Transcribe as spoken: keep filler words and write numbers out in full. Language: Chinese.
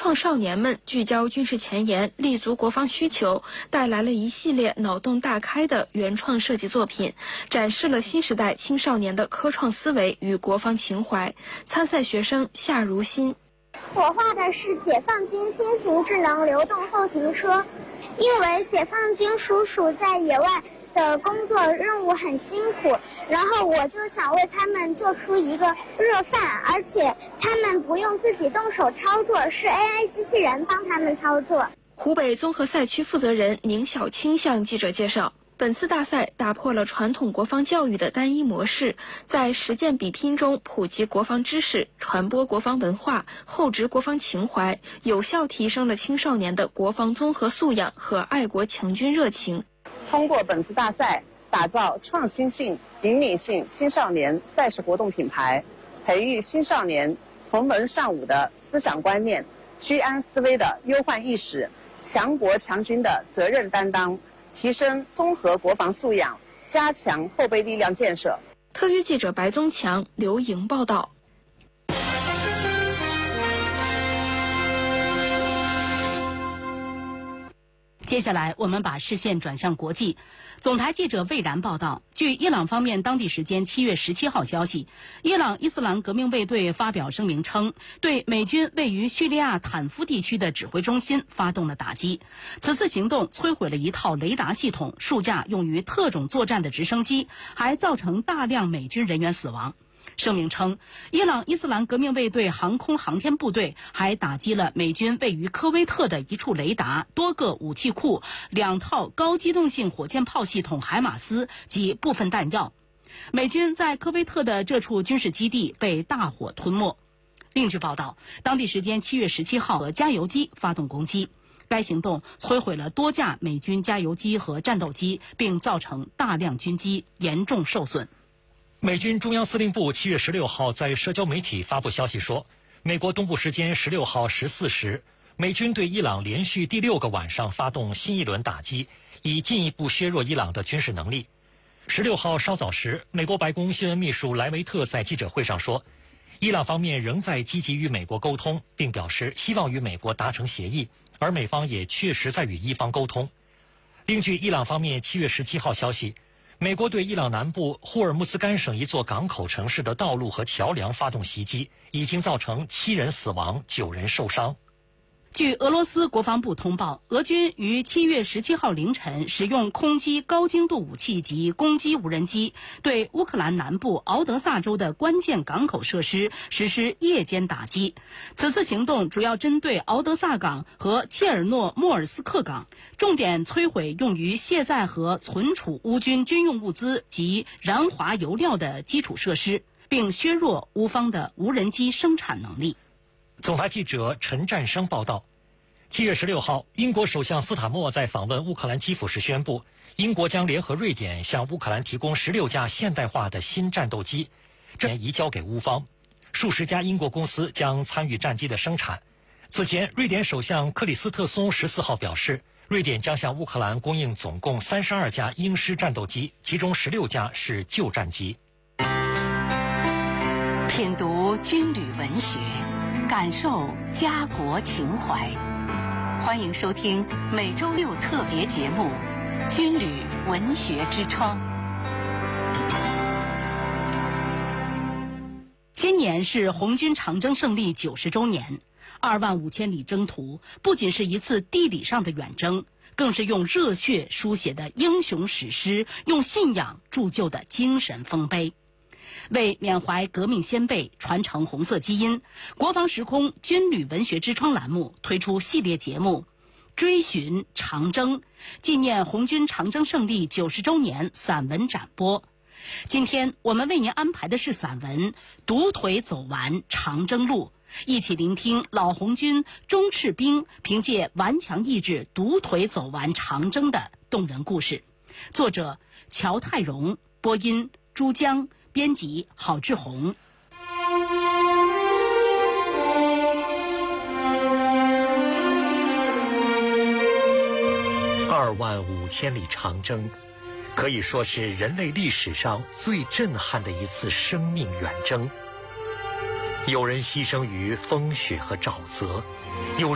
创少年们聚焦军事前沿，立足国防需求，带来了一系列脑洞大开的原创设计作品，展示了新时代青少年的科创思维与国防情怀。参赛学生夏如新。 我画的是解放军新型智能流动后勤车，因为解放军叔叔在野外的工作任务很辛苦，然后我就想为他们做出一个热饭，而且他们不用自己动手操作，是 A I 机器人帮他们操作。 湖北综合赛区负责人宁小青向记者介绍，本次大赛打破了传统国防教育的单一模式，在实践比拼中普及国防知识，传播国防文化，厚植国防情怀，有效提升了青少年的国防综合素养和爱国强军热情。 通过本次大赛，打造创新性、灵敏性青少年赛事活动品牌，培育青少年从文尚武的思想观念、居安思危的忧患意识、强国强军的责任担当，提升综合国防素养，加强后备力量建设。 特约记者白宗强、刘莹报道。 接下来，我们把视线转向国际。总台记者魏然报道，据伊朗方面当地时间七月十七号消息，伊朗伊斯兰革命卫队发表声明称，对美军位于叙利亚坦夫地区的指挥中心发动了打击。此次行动摧毁了一套雷达系统、数架用于特种作战的直升机，还造成大量美军人员死亡。声明称，伊朗伊斯兰革命卫队航空航天部队还打击了美军位于科威特的一处雷达、多个武器库、两套高机动性火箭炮系统海马斯及部分弹药。美军在科威特的这处军事基地被大火吞没。另据报道，当地时间七月十七号和加油机发动攻击，该行动摧毁了多架美军加油机和战斗机，并造成大量军机严重受损。 美军中央司令部七月十六号在社交媒体发布消息说，美国东部时间十六号十四时，美军对伊朗连续第六个晚上发动新一轮打击，以进一步削弱伊朗的军事能力。十六号稍早时，美国白宫新闻秘书莱维特在记者会上说，伊朗方面仍在积极与美国沟通，并表示希望与美国达成协议，而美方也确实在与伊方沟通。另据伊朗方面七月十七号消息，美国对伊朗南部霍尔木兹干省一座港口城市的道路和桥梁发动袭击，已经造成七人死亡、九人受伤。 据俄罗斯国防部通报，俄军于七月十七号凌晨使用空击高精度武器及攻击无人机，对乌克兰南部敖德萨州的关键港口设施实施夜间打击。此次行动主要针对敖德萨港和切尔诺莫尔斯克港，重点摧毁用于卸载和存储乌军军用物资及燃华油料的基础设施，并削弱乌方的无人机生产能力。 总台记者陈占生报道，七月十六号，英国首相斯塔默在访问乌克兰基辅时宣布，英国将联合瑞典向乌克兰提供十六架现代化的新战斗机，这移交给乌方，数十家英国公司将参与战机的生产。此前，瑞典首相克里斯特松十四号表示，瑞典将向乌克兰供应总共三十二架鹰狮战斗机，其中十六架是旧战机。 品读军旅文学，感受家国情怀。欢迎收听每周六特别节目《军旅文学之窗》。 今年是红军长征胜利九十周年，二万五千里征途不仅是一次地理上的远征，更是用热血书写的英雄史诗，用信仰铸就的精神丰碑。为缅怀革命先辈，传承红色基因，国防时空军旅文学之窗栏目推出系列节目追寻长征，纪念红军长征胜利九十周年散文展播。今天我们为您安排的是散文《独腿走完长征路》，一起聆听老红军钟赤兵凭借顽强意志独腿走完长征的动人故事。作者乔泰荣，播音朱江，编辑郝志红。 二万五千里长征，可以说是人类历史上最震撼的一次生命远征。有人牺牲于风雪和沼泽，有